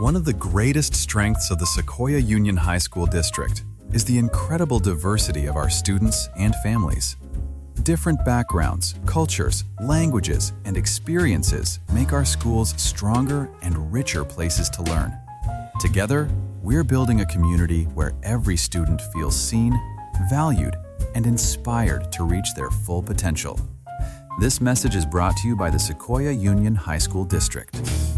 One of the greatest strengths of the Sequoia Union High School District is the incredible diversity of our students and families. Different backgrounds, cultures, languages, and experiences make our schools stronger and richer places to learn. Together, we're building a community where every student feels seen, valued, and inspired to reach their full potential. This message is brought to you by the Sequoia Union High School District.